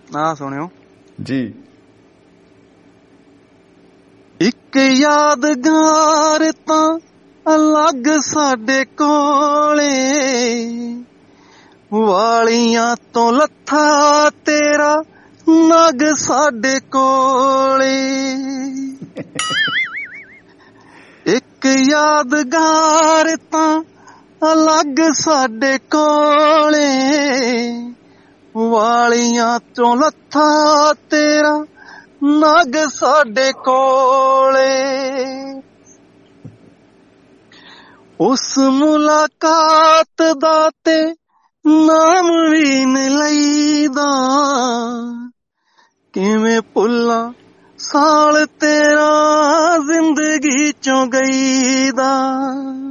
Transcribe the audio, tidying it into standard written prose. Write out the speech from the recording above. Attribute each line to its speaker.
Speaker 1: ਆ ਸੁਣਿਓ
Speaker 2: ਜੀ।
Speaker 1: ਇੱਕ ਯਾਦਗਾਰ ਤਾਂ ਅਲੱਗ ਸਾਡੇ ਕੋਲੇ, ਵਾਲੀਆਂ ਤੋਂ ਲੱਥਾ ਤੇਰਾ ਨਗ ਸਾਡੇ ਕੋਲੇ। ਇੱਕ ਯਾਦਗਾਰ ਤਾਂ ਅਲੱਗ ਸਾਡੇ ਕੋਲੇ, ਵਾਲੀਆਂ ਤੋਂ ਲੱਥਾ ਤੇਰਾ ਨਗ ਸਾਡੇ ਕੋਲੇ। ਉਸ ਮੁਲਾਕਾਤ ਦਾ ਤੇ ਨਾਮ ਵੀ ਨੀ ਲਈਦਾ, ਕਿਵੇਂ ਭੁੱਲਾਂ ਸਾਲ ਤੇਰਾ ਜ਼ਿੰਦਗੀ ਚੋਂ ਗਈ ਦਾ।